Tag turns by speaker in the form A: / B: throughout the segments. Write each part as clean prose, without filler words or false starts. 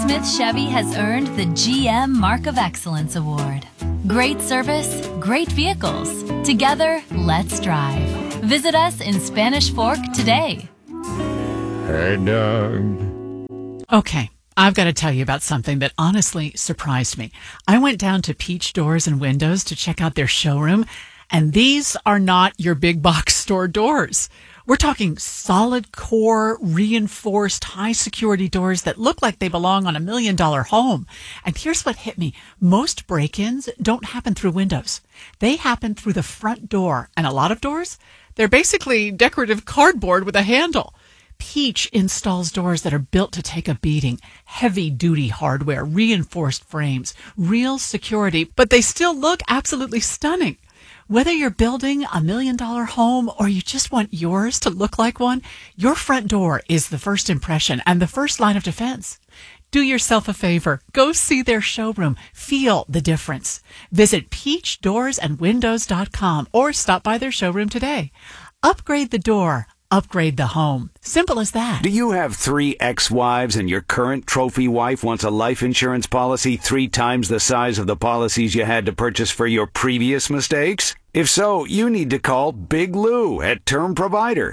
A: Smith Chevy has earned the GM Mark of Excellence Award. Great service, great vehicles. Together, let's drive. Visit us in Spanish Fork today.
B: Hey, Doug.
C: Okay, I've got to tell you about something that honestly surprised me. I went down to Peach Doors and Windows to check out their showroom, and these are not your big box store doors. We're talking solid core, reinforced, high security doors that look like they belong on $1 million home. And here's what hit me. Most break-ins don't happen through windows. They happen through the front door. And a lot of doors, they're basically decorative cardboard with a handle. Peach installs doors that are built to take a beating. Heavy-duty hardware, reinforced frames, real security, but they still look absolutely stunning. Whether you're building $1 million home or you just want yours to look like one, your front door is the first impression and the first line of defense. Do yourself a favor. Go see their showroom. Feel the difference. Visit peachdoorsandwindows.com or stop by their showroom today. Upgrade the door. Upgrade the home. Simple as that.
D: Do you have 3 ex-wives and your current trophy wife wants a life insurance policy 3 times the size of the policies you had to purchase for your previous mistakes? If so, you need to call Big Lou at Term Provider,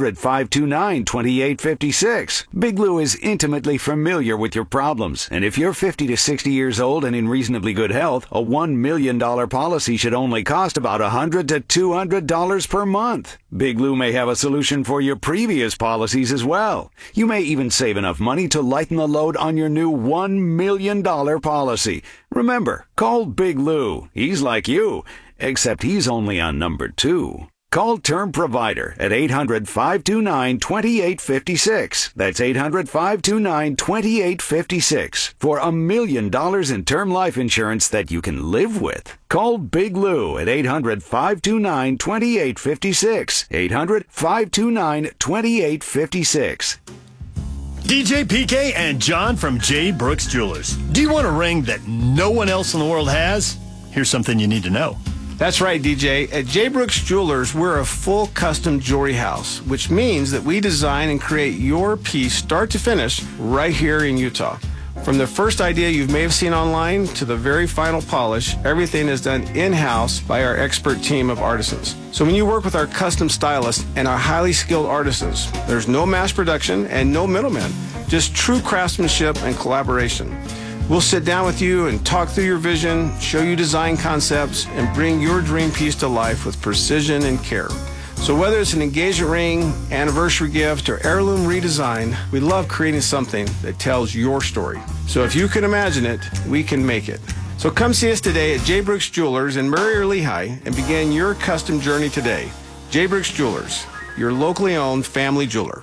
D: 800-529-2856. Big Lou is intimately familiar with your problems, and if you're 50 to 60 years old and in reasonably good health, a $1 million policy should only cost about $100 to $200 per month. Big Lou may have a solution for your previous policies as well. You may even save enough money to lighten the load on your new $1 million policy. Remember, call Big Lou. He's like you, except he's only on number 2. Call Term Provider at 800-529-2856. That's 800-529-2856 for $1 million in term life insurance that you can live with. Call Big Lou at 800-529-2856. 800-529-2856.
E: DJ PK and John from J. Brooks Jewelers. Do you want a ring that no one else in the world has? Here's something you need to know.
F: That's right, DJ. At J. Brooks Jewelers, we're a full custom jewelry house, which means that we design and create your piece start to finish right here in Utah. From the first idea you may have seen online to the very final polish, everything is done in-house by our expert team of artisans. So when you work with our custom stylists and our highly skilled artisans, there's no mass production and no middlemen, just true craftsmanship and collaboration. We'll sit down with you and talk through your vision, show you design concepts, and bring your dream piece to life with precision and care. So whether it's an engagement ring, anniversary gift, or heirloom redesign, we love creating something that tells your story. So if you can imagine it, we can make it. So come see us today at J. Brooks Jewelers in Murray or Lehigh and begin your custom journey today. J. Brooks Jewelers, your locally owned family jeweler.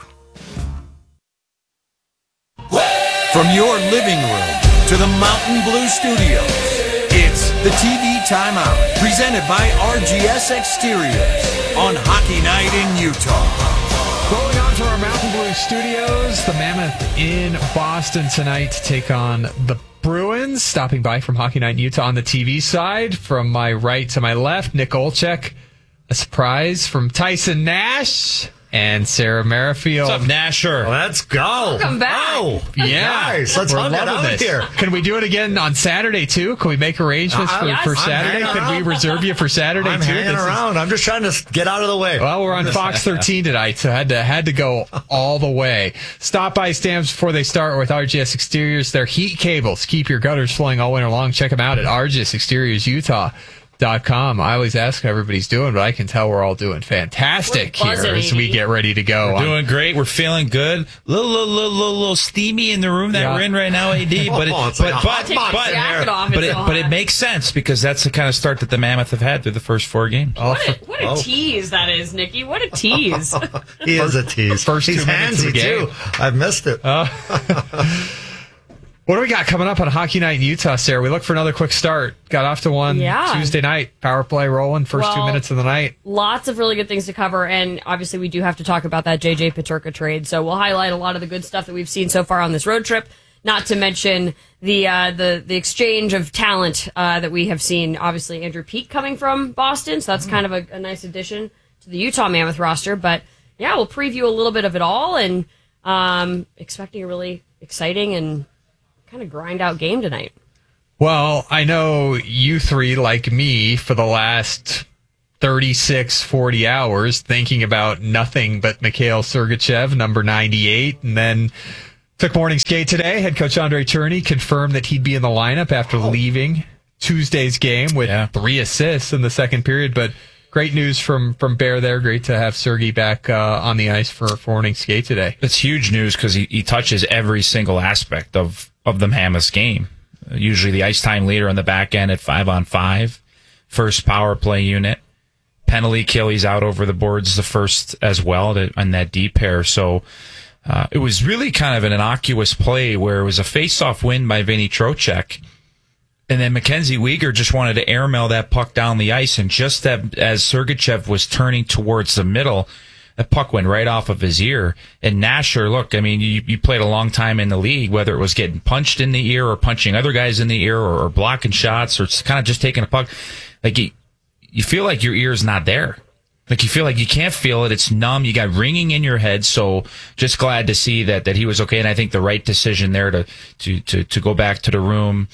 G: From your living room to the Mountain Blue Studios, it's the TV Timeout, presented by RGS Exteriors on Hockey Night in Utah.
H: Going on to our Mountain Blue Studios, the Mammoth in Boston tonight to take on the Bruins. Stopping by from Hockey Night in Utah on the TV side. From my right to my left, Nick Olchek. A surprise from Tyson Nash and Sarah Merrifield.
I: What's up, Nasher?
J: Let's go.
K: Welcome back.
J: Oh,
H: yeah.
J: Nice. Let's
H: We're
J: hug it
H: loving
J: out
H: this.
J: here.
H: Can we do it again on Saturday, too? Can we make arrangements for Saturday? Could we reserve you for Saturday,
J: I'm
H: too?
J: hanging around. I'm just trying to get out of the way.
H: Well, we're on Fox 13 tonight, so had to go all the way. Stop by Stamps before they start with RGS Exteriors. Their heat cables keep your gutters flowing all winter long. Check them out at RGSExteriorsUtah.com. I always ask how everybody's doing, but I can tell we're all doing fantastic here as we get ready to go.
I: We're doing great. We're feeling good. Little steamy in the room that we're in right now, AD. But it makes sense because that's the kind of start that the Mammoth have had through the first 4 games.
K: What a tease that is, Nikki. What a tease.
J: He is a tease.
H: First 2
J: He's
H: minutes of the
J: handsy,
H: game.
J: too. I've missed it.
H: What do we got coming up on Hockey Night in Utah, Sarah? We look for another quick start. Got off to one Tuesday night. Power play rolling, first 2 minutes of the night.
K: Lots of really good things to cover, and obviously we do have to talk about that J.J. Peterka trade. So we'll highlight a lot of the good stuff that we've seen so far on this road trip, not to mention the exchange of talent that we have seen. Obviously, Andrew Peeke coming from Boston, so that's kind of a nice addition to the Utah Mammoth roster. But, yeah, we'll preview a little bit of it all, and expecting a really exciting and kind of grind out game tonight.
H: Well, I know you three, like me, for the last 36, 40 hours, thinking about nothing but Mikhail Sergachev, number 98, and then took morning skate today. Head coach Andre Cherney confirmed that he'd be in the lineup after leaving Tuesday's game with 3 assists in the second period, but great news from Bear there. Great to have Sergey back on the ice for morning skate today.
I: It's huge news because he touches every single aspect of the Mammoths game. Usually the ice time leader on the back end at 5-on-5, first power play unit, penalty kill. He's out over the boards the first as well on that deep pair. So it was really kind of an innocuous play where it was a face-off win by Vinny Trocheck. And then Mackenzie Weegar just wanted to airmail that puck down the ice. And just as Sergachev was turning towards the middle, the puck went right off of his ear. And Nasher, look, I mean, you played a long time in the league, whether it was getting punched in the ear or punching other guys in the ear or blocking shots or kind of just taking a puck. Like, you feel like your ear's not there. Like, you feel like you can't feel it. It's numb. You got ringing in your head. So just glad to see that he was okay. And I think the right decision there to go back to the room.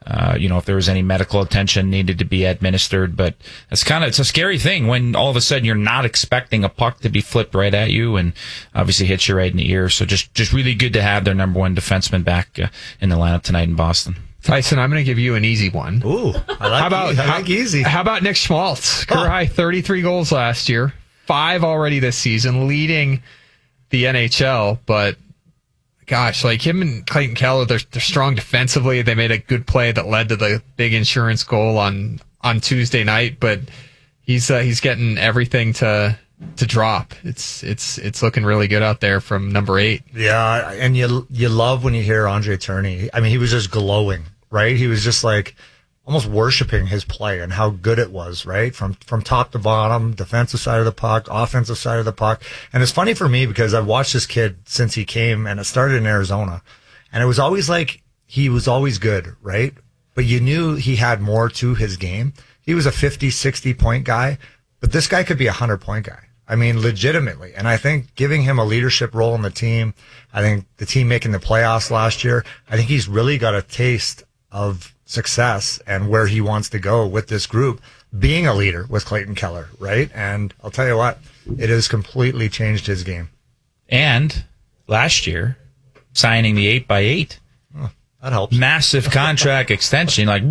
I: If there was any medical attention needed to be administered, but it's a scary thing when all of a sudden you're not expecting a puck to be flipped right at you and obviously hits you right in the ear. So just really good to have their number one defenseman back in the lineup tonight in Boston.
H: Tyson, I'm going to give you an easy one.
J: Ooh, I like easy.
H: How about Nick Schmaltz? Career high 33 goals last year, 5 already this season, leading the NHL, but gosh, like him and Clayton Keller, they're strong defensively. They made a good play that led to the big insurance goal on Tuesday night, but he's getting everything to drop. It's looking really good out there from number 8.
J: Yeah, and you love when you hear Andre Cherney. I mean, he was just glowing, right? He was just like almost worshiping his play and how good it was, right? From top to bottom, defensive side of the puck, offensive side of the puck. And it's funny for me because I've watched this kid since he came, and it started in Arizona. And it was always like he was always good, right? But you knew he had more to his game. He was a 50, 60 point guy, but this guy could be a 100-point guy. I mean, legitimately. And I think giving him a leadership role in the team, I think the team making the playoffs last year, I think he's really got a taste of success and where he wants to go with this group, being a leader with Clayton Keller, right? And I'll tell you what, it has completely changed his game.
I: And last year, signing the 8x8.
J: Oh, that helps.
I: Massive contract extension, like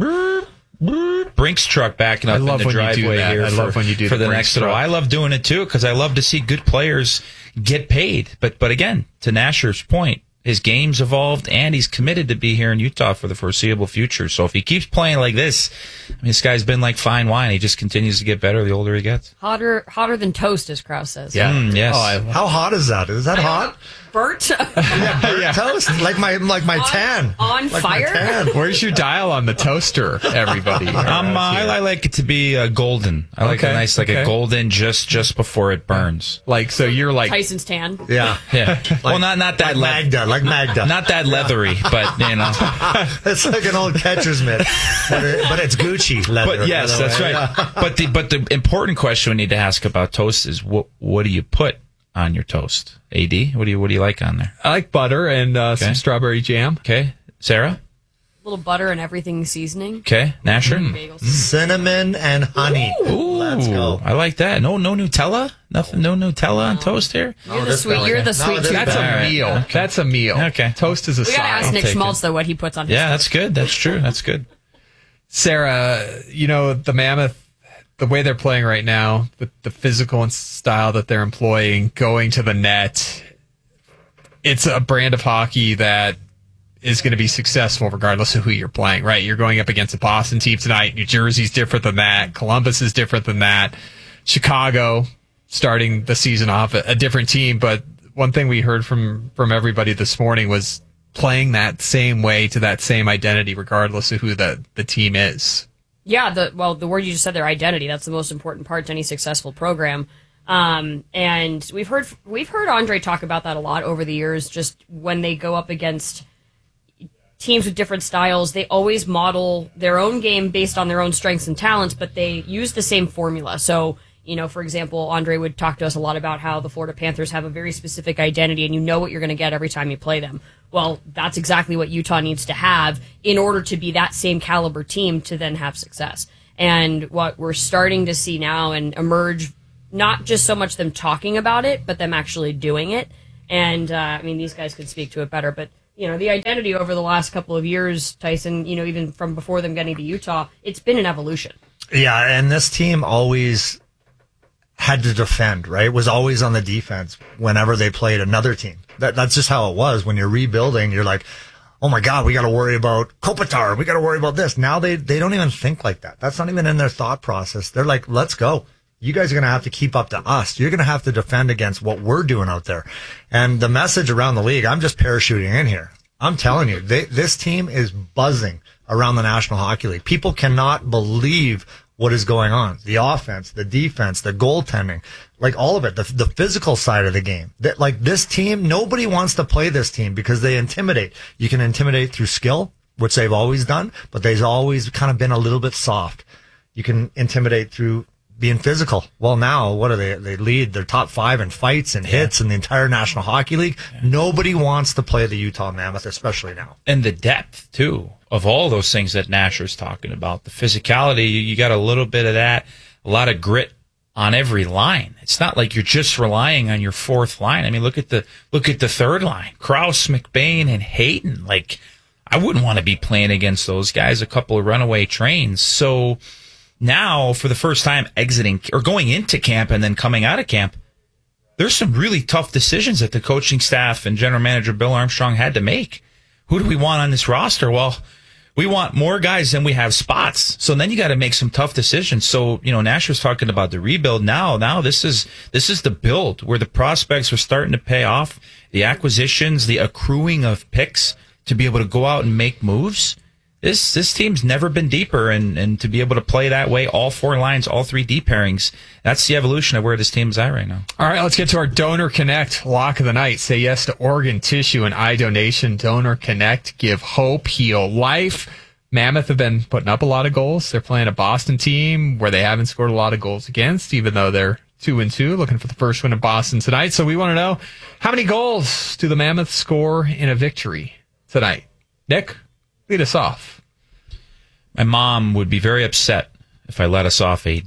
I: Brinks truck backing up in the driveway here.
H: I love when you do
I: for the
H: Brinks
I: next row. I love doing it too because I love to see good players get paid. But again, to Nasher's point, his game's evolved, and he's committed to be here in Utah for the foreseeable future. So if he keeps playing like this, I mean, this guy's been like fine wine. He just continues to get better the older he gets.
K: Hotter than toast, as Krause says.
I: Yeah. Yes.
J: How hot is that? Is that hot?
K: Burnt?
J: Burnt toast? Like my tan.
K: On
J: like
K: fire?
J: Tan.
H: Where's your dial on the toaster, everybody?
I: I like it to be golden. I like a nice, a golden just before it burns.
H: Like, so you're like
K: Tyson's tan.
J: Yeah.
I: Well, not that
J: like Magda.
I: Not that leathery, but
J: It's like an old catcher's mitt, but it's Gucci leather.
I: But yes, that's right. Yeah. But the important question we need to ask about toast is what do you put on your toast? AD, what do you like on there?
H: I like butter and some strawberry jam.
I: Okay, Sarah.
K: A little butter and everything seasoning.
I: Okay, Nasher.
J: Cinnamon and honey.
I: Ooh, let's go. I like that. No Nutella. Nothing. No Nutella on toast here.
K: You're the sweet.
H: That's a meal. Okay. That's a meal.
I: Okay.
H: Toast is a
K: side. We gotta ask Nick Schmaltz though what he puts on his toast.
I: That's good. That's true. That's good.
H: Sarah, the Mammoth, the way they're playing right now, the physical and style that they're employing, going to the net, it's a brand of hockey that is going to be successful regardless of who you're playing, right? You're going up against a Boston team tonight. New Jersey's different than that. Columbus is different than that. Chicago starting the season off a different team. But one thing we heard from everybody this morning was playing that same way to that same identity regardless of who the team is.
K: Yeah, the word you just said, their identity, that's the most important part to any successful program. And we've heard Andre talk about that a lot over the years, just when they go up against teams with different styles, they always model their own game based on their own strengths and talents, but they use the same formula. So, for example, Andre would talk to us a lot about how the Florida Panthers have a very specific identity and you know what you're going to get every time you play them. Well, that's exactly what Utah needs to have in order to be that same caliber team to then have success. And what we're starting to see now and emerge, not just so much them talking about it, but them actually doing it. And, I mean, these guys could speak to it better, but, you know, the identity over the last couple of years, Tyson, you know, even from before them getting to Utah, it's been an evolution.
J: Yeah, and this team always had to defend, right? Was always on the defense whenever they played another team. That's just how it was. When you're rebuilding, you're like, oh my God, we got to worry about Kopitar. We got to worry about this. Now they don't even think like that. That's not even in their thought process. They're like, let's go. You guys are going to have to keep up to us. You're going to have to defend against what we're doing out there. And the message around the league, I'm just parachuting in here. I'm telling you, this team is buzzing around the National Hockey League. People cannot believe what is going on. The offense, the defense, the goaltending, like all of it, the physical side of the game. Like this team, nobody wants to play this team because they intimidate. You can intimidate through skill, which they've always done, but they've always kind of been a little bit soft. You can intimidate through being physical. Well, now, what are they? They lead their top 5 in fights and hits in the entire National Hockey League. Yeah. Nobody wants to play the Utah Mammoth, especially now.
I: And the depth, too, of all those things that Nasher's talking about. The physicality, you got a little bit of that, a lot of grit on every line. It's not like you're just relying on your fourth line. I mean, look at the third line. Krause, McBain, and Hayton. Like, I wouldn't want to be playing against those guys, a couple of runaway trains. So now, for the first time exiting or going into camp and then coming out of camp, there's some really tough decisions that the coaching staff and general manager Bill Armstrong had to make. Who do we want on this roster? Well, we want more guys than we have spots. So then you got to make some tough decisions. So, you know, Nasher's talking about the rebuild now. Now this is the build where the prospects are starting to pay off, the acquisitions, the accruing of picks to be able to go out and make moves. This team's never been deeper, and to be able to play that way, all 4 lines, all 3 D pairings, that's the evolution of where this team's at right now.
H: All right, let's get to our Donor Connect lock of the night. Say yes to organ, tissue, and eye donation. Donor Connect, give hope, heal life. Mammoth have been putting up a lot of goals. They're playing a Boston team where they haven't scored a lot of goals against, even though they're 2-2, looking for the first win in Boston tonight. So we want to know, how many goals do the Mammoth score in a victory tonight? Nick, lead us off.
I: My mom would be very upset if I let us off, AD.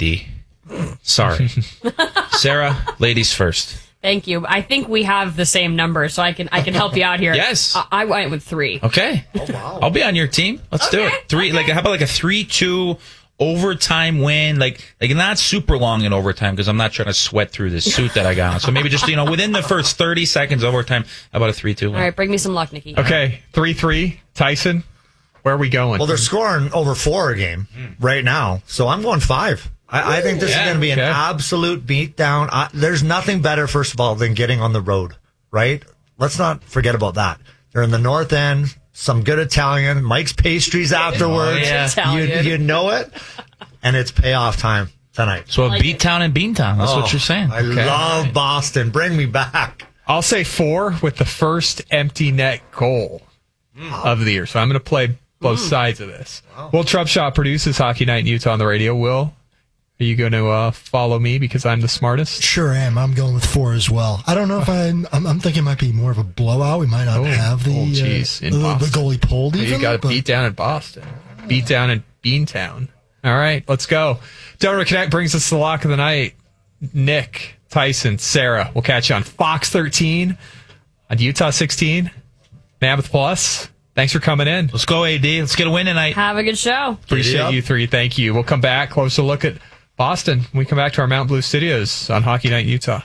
I: Sorry. Sarah, ladies first.
K: Thank you. I think we have the same number, so I can help you out here.
I: Yes.
K: I went with 3.
I: Okay. Oh, wow. I'll be on your team. Let's do it. 3. Okay. How about like a 3-2 overtime win? Like not super long in overtime because I'm not trying to sweat through this suit that I got on. So maybe just, within the first 30 seconds overtime, how about a 3-2 win?
K: All right, bring me some luck, Nikki.
H: Okay, 3-3. Tyson? Where are we going?
J: Well, they're scoring over 4 a game right now, so I'm going 5. I think this is going to be an absolute beatdown. There's nothing better, first of all, than getting on the road, right? Let's not forget about that. They're in the North End, some good Italian, Mike's Pastries afterwards. You know it, and it's payoff time tonight.
I: So a beattown and beantown, that's what you're saying.
J: I love Boston. Bring me back.
H: I'll say 4 with the first empty net goal of the year. So I'm going to play both sides of this. Wow. Will Trubshaw produces Hockey Night in Utah on the radio. Will, are you going to follow me because I'm the smartest?
L: Sure am. I'm going with 4 as well. I don't know if I'm thinking it might be more of a blowout. We might not have the goalie pulled even.
H: You got a beat down in Boston. Beat down in Beantown. All right, let's go. Donor Connect brings us the lock of the night. Nick, Tyson, Sarah, we'll catch you on Fox 13, on Utah 16, Mammoth Plus. Thanks for coming in.
I: Let's go, AD. Let's get a win tonight.
K: Have a good show.
H: Appreciate you 3. Thank you. We'll come back. Closer look at Boston when we come back to our Mountain Blue Studios on Hockey Night in Utah.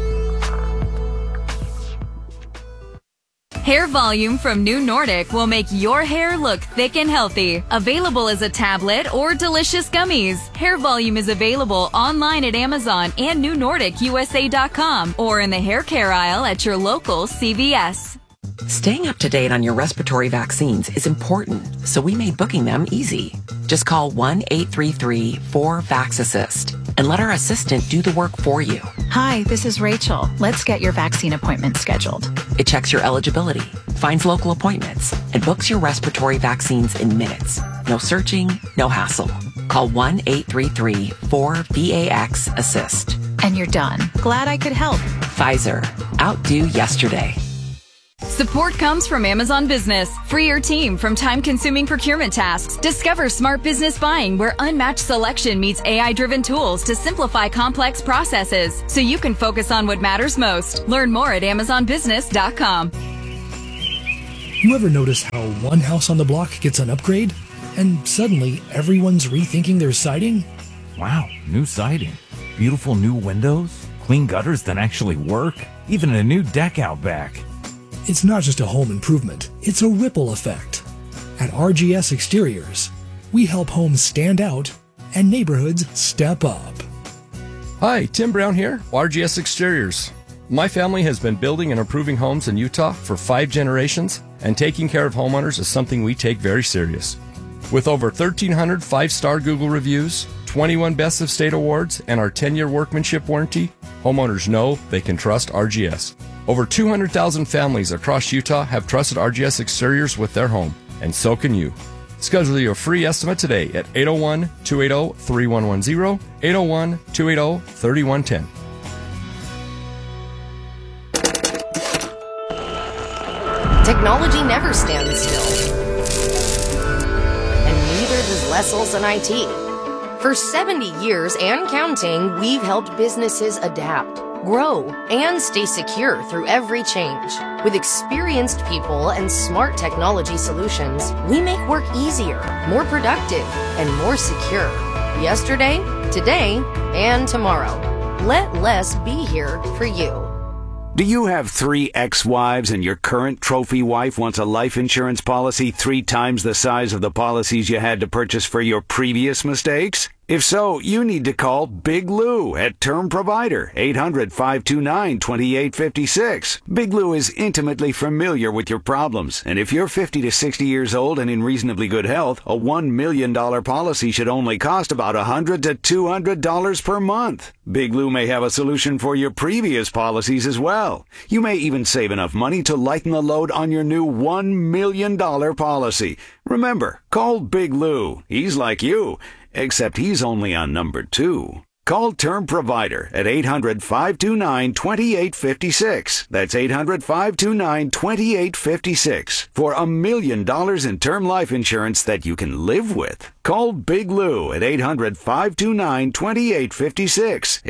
M: Hair volume from New Nordic will make your hair look thick and healthy. Available as a tablet or delicious gummies. Hair volume is available online at Amazon and NewNordicUSA.com or in the hair care aisle at your local CVS.
N: Staying up to date on your respiratory vaccines is important, so we made booking them easy. Just call 1-833-4VAX-ASSIST and let our assistant do the work for you.
O: Hi, this is Rachel. Let's get your vaccine appointment scheduled.
N: It checks your eligibility, finds local appointments, and books your respiratory vaccines in minutes. No searching, no hassle. Call 1-833-4VAX-ASSIST.
O: And you're done. Glad I could help.
N: Pfizer. Outdo yesterday.
M: Support comes from Amazon Business. Free your team from time-consuming procurement tasks. Discover smart business buying where unmatched selection meets AI-driven tools to simplify complex processes so you can focus on what matters most. Learn more at amazonbusiness.com.
P: You ever notice how one house on the block gets an upgrade and suddenly everyone's rethinking their siding?
Q: Wow, new siding, beautiful new windows, clean gutters that actually work, even a new deck out back.
P: It's not just a home improvement, it's a ripple effect. At RGS Exteriors, we help homes stand out and neighborhoods step up.
R: Hi, Tim Brown here, RGS Exteriors. My family has been building and improving homes in Utah for 5 generations, and taking care of homeowners is something we take very serious. With over 1,300 5-star Google reviews, 21 Best of State awards, and our 10-year workmanship warranty, homeowners know they can trust RGS. Over 200,000 families across Utah have trusted RGS Exteriors with their home, and so can you. Schedule your free estimate today at 801-280-3110, 801-280-3110.
S: Technology never stands still. And neither does Les Olson IT. For 70 years and counting, we've helped businesses adapt, grow, and stay secure through every change. With experienced people and smart technology solutions, we make work easier, more productive, and more secure. Yesterday, today, and tomorrow. Let Les be here for you.
D: Do you have 3 ex-wives and your current trophy wife wants a life insurance policy 3 times the size of the policies you had to purchase for your previous mistakes? If so, you need to call Big Lou at Term Provider, 800-529-2856. Big Lou is intimately familiar with your problems, and if you're 50 to 60 years old and in reasonably good health, a $1 million policy should only cost about $100 to $200 per month. Big Lou may have a solution for your previous policies as well. You may even save enough money to lighten the load on your new $1 million policy. Remember, call Big Lou. He's like you, except he's only on number 2. Call Term Provider at 800-529-2856. That's 800-529-2856 for $1 million in term life insurance that you can live with. Call Big Lou at 800-529-2856.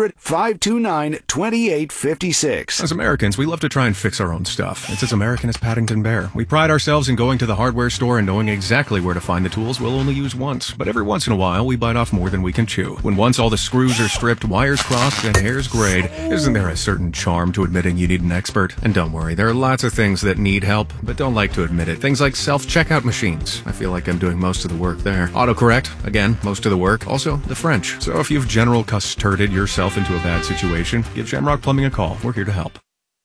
D: 800-529-2856.
T: As Americans, we love to try and fix our own stuff. It's as American as Paddington Bear. We pride ourselves in going to the hardware store and knowing exactly where to find the tools we'll only use once. But every once in a while, we bite off more than we can chew. When once all the screws are stripped, wires crossed, and hairs grayed, isn't there a certain charm to admitting you need an expert? And don't worry, there are lots of things that need help, but don't like to admit it. Things like self-checkout machines. I feel like I'm doing most of the work there. Autocorrect, again, most of the work. Also, the French. So if you've general custarded yourself into a bad situation, give Shamrock Plumbing a call. We're here to help.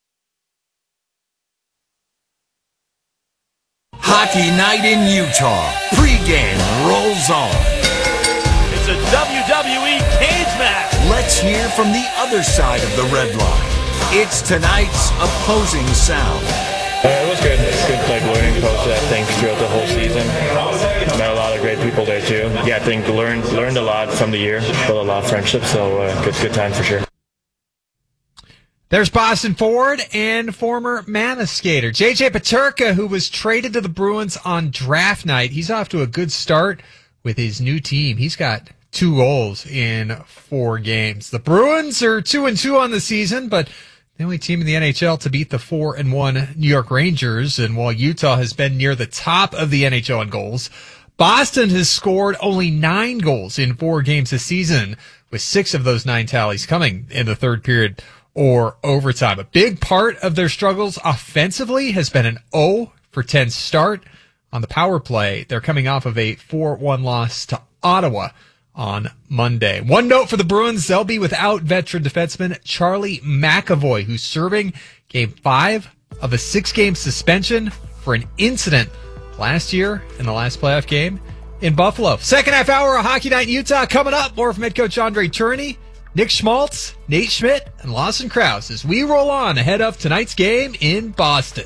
G: Hockey night in Utah. Pre-game rolls on.
U: It's a WWE cage match.
G: Let's hear from the other side of the red line. It's tonight's opposing sound.
V: It was good. It's good like learning coach, I think, throughout the whole season. Met a lot of great people there too. Yeah, I think learned a lot from the year. Built a lot of friendships, so good time for sure.
H: There's Boston forward and former Mammoth skater JJ Peterka, who was traded to the Bruins on draft night. He's off to a good start with his new team. He's got 2 goals in 4 games. The Bruins are 2-2 on the season, but the only team in the NHL to beat the 4-1 New York Rangers. And while Utah has been near the top of the NHL in goals, Boston has scored only 9 goals in 4 games this season, with 6 of those 9 tallies coming in the third period or overtime. A big part of their struggles offensively has been an 0-for-10 start on the power play. They're coming off of a 4-1 loss to Ottawa on Monday. One note for the Bruins, they'll be without veteran defenseman Charlie McAvoy, who's serving Game 5 of a 6-game suspension for an incident last year in the last playoff game in Buffalo. Second half hour of Hockey Night in Utah coming up. More from head coach Andre Tourigny, Nick Schmaltz, Nate Schmidt, and Lawson Krause as we roll on ahead of tonight's game in Boston.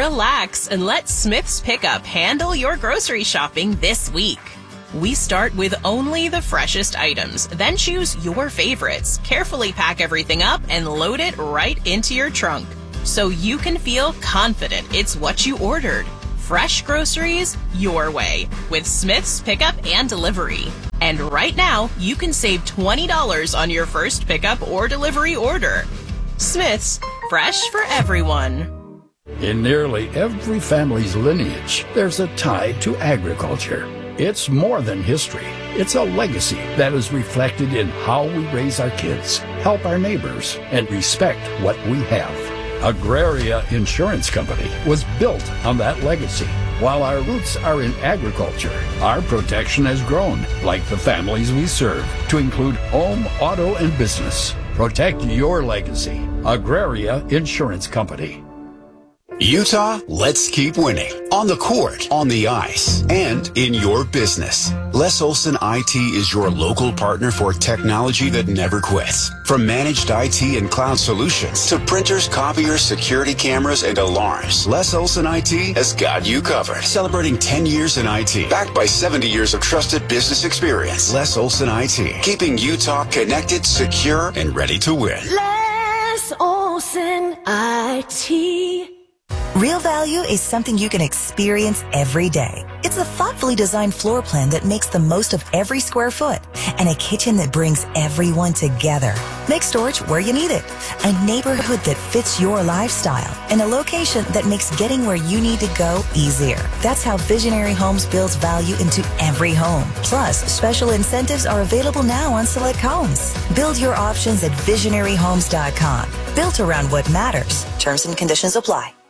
A: relax, and let Smith's Pickup handle your grocery shopping this week. We start with only the freshest items, then choose your favorites, carefully pack everything up, and load it right into your trunk, so you can feel confident it's what you ordered. Fresh groceries your way with Smith's Pickup and Delivery. And right now, you can save $20 on your first pickup or delivery order. Smith's, fresh for everyone.
B: In nearly every family's lineage, there's a tie to agriculture. It's more than history. It's a legacy that is reflected in how we raise our kids, help our neighbors, and respect what we have. Agraria Insurance Company was built on that legacy. While our roots are in agriculture, our protection has grown, like the families we serve, to include home, auto, and business. Protect your legacy. Agraria Insurance Company.
W: Utah, let's keep winning. On the court, on the ice, and in your business. Les Olson IT is your local partner for technology that never quits. From managed IT and cloud solutions to printers, copiers, security cameras, and alarms, Les Olson IT has got you covered. Celebrating 10 years in IT, backed by 70 years of trusted business experience. Les Olson IT, keeping Utah connected, secure, and ready to win.
X: Les Olson IT.
Y: Real value is something you can experience every day. It's a thoughtfully designed floor plan that makes the most of every square foot and a kitchen that brings everyone together. Make storage where you need it. A neighborhood that fits your lifestyle and a location that makes getting where you need to go easier. That's how Visionary Homes builds value into every home. Plus, special incentives are available now on select homes. Build your options at visionaryhomes.com. Built around what matters. Terms and conditions apply.